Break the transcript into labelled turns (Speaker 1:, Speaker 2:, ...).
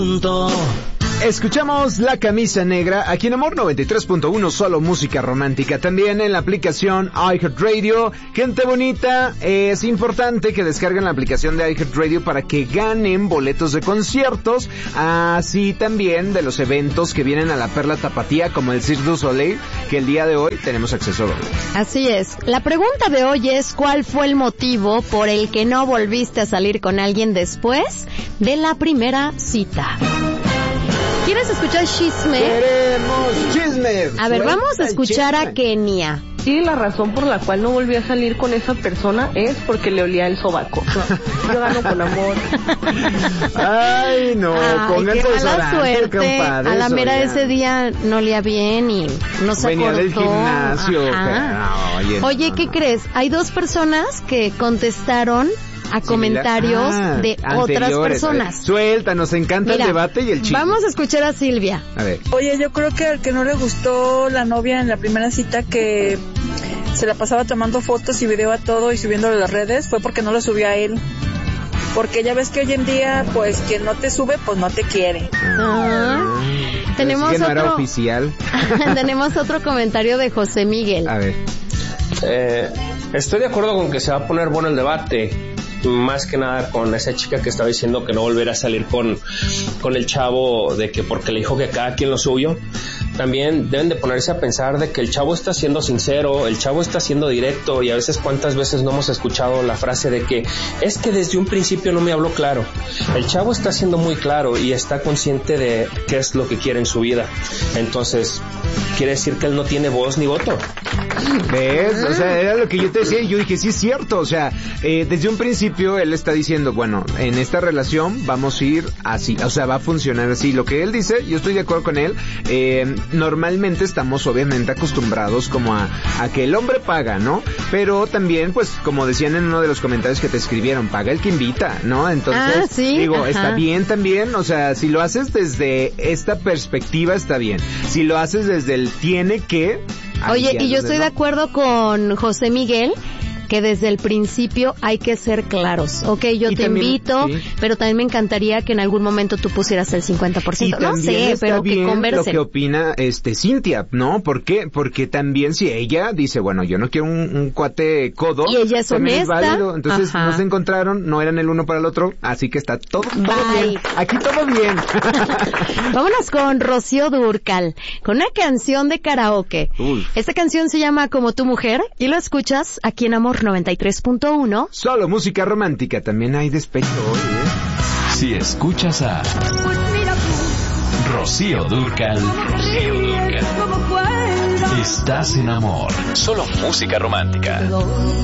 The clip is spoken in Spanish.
Speaker 1: Escuchamos La Camisa Negra aquí en Amor 93.1, solo música romántica. También en la aplicación iHeartRadio. Gente bonita, es importante que descarguen la aplicación de iHeartRadio para que ganen boletos de conciertos, así también de los eventos que vienen a la Perla Tapatía, como el Cirque du Soleil, que el día de hoy tenemos acceso doble.
Speaker 2: Así es. La pregunta de hoy es: ¿cuál fue el motivo por el que no volviste a salir con alguien después de la primera cita? ¿Quieres escuchar chisme?
Speaker 1: ¡Queremos chisme!
Speaker 2: A ver, vamos a escuchar a Kenia.
Speaker 3: Sí, la razón por la cual no volví a salir con esa persona es porque le olía el sobaco. Yo gano con amor.
Speaker 1: Ay, no, pónganse
Speaker 2: mala suerte. A la mera de ese día no olía bien y no se
Speaker 1: venía
Speaker 2: acordó.
Speaker 1: Del gimnasio.
Speaker 2: Oye, ¿qué crees? Hay 2 personas que contestaron a comentarios de otras personas.
Speaker 1: Suelta, nos encanta el debate y el chisme.
Speaker 2: Vamos a escuchar a Silvia.
Speaker 1: A ver.
Speaker 4: Oye, yo creo que al que no le gustó la novia en la primera cita, que se la pasaba tomando fotos y video a todo y subiéndolo a las redes, fue porque no lo subió a él. Porque ya ves que hoy en día, pues, quien no te sube, pues no te quiere.
Speaker 2: Tenemos
Speaker 1: que no
Speaker 2: otro...
Speaker 1: era oficial.
Speaker 2: Tenemos otro comentario de José Miguel.
Speaker 1: A ver.
Speaker 5: Estoy de acuerdo con que se va a poner bueno el debate. Más que nada con esa chica que estaba diciendo que no volverá a salir con el chavo, de que porque le dijo que cada quien lo suyo. También deben de ponerse a pensar de que el chavo está siendo sincero, el chavo está siendo directo, y a veces cuántas veces no hemos escuchado la frase de que es que desde un principio no me habló claro. El chavo está siendo muy claro y está consciente de qué es lo que quiere en su vida. Entonces, quiere decir que él no tiene voz ni voto.
Speaker 1: ¿Ves? O sea, era lo que yo te decía y yo dije, sí es cierto, o sea, desde un principio él está diciendo, bueno, en esta relación vamos a ir así, o sea, va a funcionar así. Lo que él dice, yo estoy de acuerdo con él. Normalmente estamos obviamente acostumbrados como a que el hombre paga, ¿no? Pero también, pues, como decían en uno de los comentarios que te escribieron, paga el que invita, ¿no? Entonces,
Speaker 2: sí,
Speaker 1: digo, está bien también, o sea, si lo haces desde esta perspectiva está bien. Si lo haces desde el tiene que...
Speaker 2: Oye, y yo estoy de acuerdo con José Miguel, que desde el principio hay que ser claros. Ok, yo te invito, pero también me encantaría que en algún momento tú pusieras el 50%.
Speaker 1: Y
Speaker 2: no sé, pero que conversen.
Speaker 1: Lo que opina Cintia, ¿no? ¿Por qué? Porque también si ella dice, bueno, yo no quiero un cuate codo.
Speaker 2: Y ella es honesta.
Speaker 1: Es válido. Entonces no se encontraron, no eran el uno para el otro, así que está todo bien. Aquí todo bien.
Speaker 2: Vámonos con Rocío Dúrcal, con una canción de karaoke. Esta canción se llama Como tu mujer y lo escuchas aquí en Amor 93.1.
Speaker 1: Solo música romántica, también hay despecho hoy, ¿eh?
Speaker 6: Si escuchas a Rocío Dúrcal, estás en Amor. Solo música romántica.